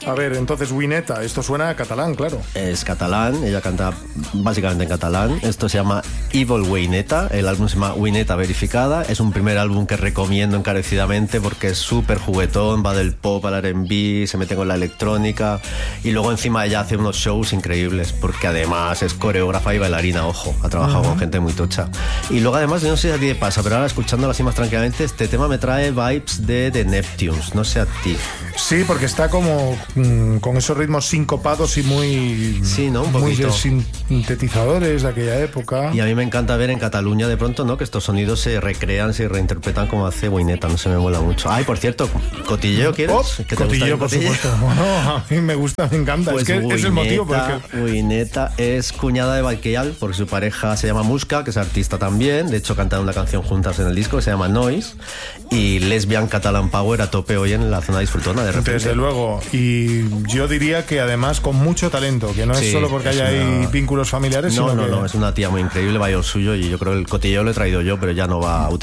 A ver, entonces Wineta, esto suena a catalán, claro. Es catalán, ella canta básicamente en catalán. Esto se llama Evil Wineta, el álbum se llama Wineta Verificada. Es un primer álbum que recomiendo encarecidamente porque es súper juguetón, va del pop al R&B, se mete con la electrónica y luego encima ella hace unos shows increíbles porque además es coreógrafa y bailarina, ojo, ha trabajado con gente muy tocha. Y luego además, no sé si a ti te pasa, pero ahora escuchándolo así más tranquilamente, este tema me trae vibes de The Neptunes, no sé a ti. Sí, porque está como con esos ritmos sincopados y muy, sí, ¿no? Un muy poquito. de sintetizadores de aquella época. Y a mí me encanta ver en Cataluña de pronto, ¿no? Que estos sonidos se recrean, se reinterpretan como hace Wineta, no se me mola mucho. Ay, por cierto, ¿cotilleo quieres? ¿Qué cotilleo, por supuesto. Bueno, a mí me gusta, me encanta. Pues es que Wineta, es el motivo porque... Wineta es cuñada de Valqueyal porque su pareja se llama Muska, que es artista también. De hecho, cantan una canción juntas en el disco que se llama Noise. Y Lesbian Catalan Power a tope hoy en la zona disfrutona de repente. Desde luego. Y yo diría que además con mucho talento, que no es solo porque haya ahí vínculos familiares, no, sino no, es una tía muy increíble, vaya al suyo, y yo creo que el cotilleo lo he traído yo, pero ya no va a utilizar